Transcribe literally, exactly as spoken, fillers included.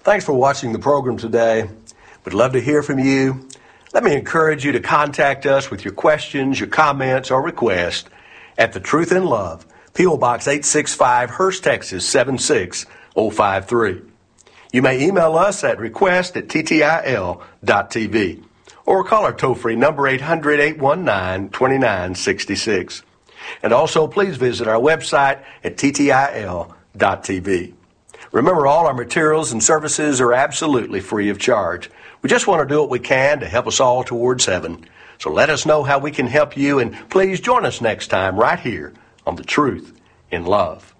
Thanks for watching the program today. We'd love to hear from you. Let me encourage you to contact us with your questions, your comments, or requests at The Truth in Love, P O. Box eight six five, Hurst, Texas seven six zero five three. You may email us at request at t t i l dot t v or call our toll-free number eight hundred, eight one nine, two nine six six. And also, please visit our website at t t i l dot t v. Remember, all our materials and services are absolutely free of charge. We just want to do what we can to help us all towards heaven. So let us know how we can help you, and please join us next time right here on The Truth in Love.